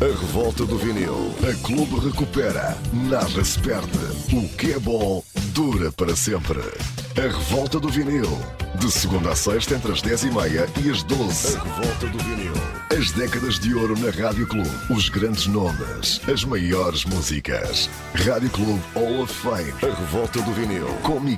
A revolta do vinil. A Clube recupera. Nada se perde. O que é bom dura para sempre. A revolta do vinil. De segunda a sexta entre as 10h30 e as 12. A revolta do vinil. As décadas de ouro na Rádio Clube. Os grandes nomes. As maiores músicas. Rádio Clube Hall of Fame. A revolta do vinil. Com